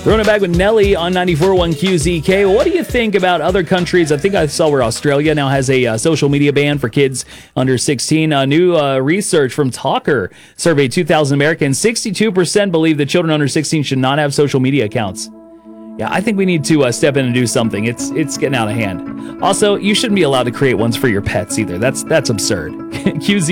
Throwing it back with Nelly on 94.1 QZK. What do you think about other countries? I think I saw where Australia now has a social media ban for kids under 16. New research from Talker surveyed 2,000 Americans. 62% believe that children under 16 should not have social media accounts. Yeah, I think we need to step in and do something. It's getting out of hand. Also, you shouldn't be allowed to create ones for your pets either. That's absurd. QZ